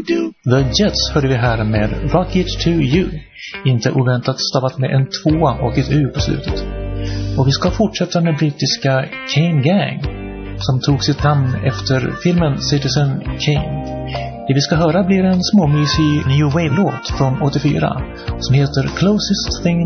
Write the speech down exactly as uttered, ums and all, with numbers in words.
The Jets hörde vi här med Rock It To You. Inte oväntat stavat med en tvåa och ett U på slutet. Och vi ska fortsätta med brittiska Kane Gang, som tog sitt namn efter filmen Citizen Kane. Det vi ska höra blir en småmysig New Wave-låt från åttiofyra som heter Closest Thing